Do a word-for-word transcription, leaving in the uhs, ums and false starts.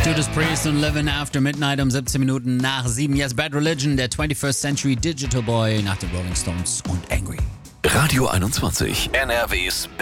Judas Priest und Living After Midnight um siebzehn Minuten nach sieben. Yes, Bad Religion, der twenty-first Century Digital Boy nach den Rolling Stones und Angry. Radio einundzwanzig, N R Ws